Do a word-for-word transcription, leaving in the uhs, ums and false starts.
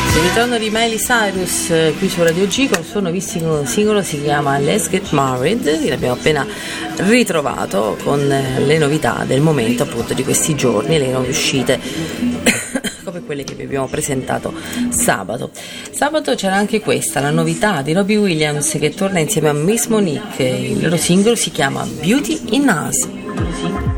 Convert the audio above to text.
Il ritorno di Miley Cyrus eh, qui su Radio G con il suo nuovissimo singolo, si chiama Let's Get Married, l'abbiamo appena ritrovato con eh, le novità del momento, appunto, di questi giorni, le nuove uscite come quelle che vi abbiamo presentato sabato. Sabato c'era anche questa, la novità di Robbie Williams che torna insieme a Miss Monique, il loro singolo si chiama Beauty in Us.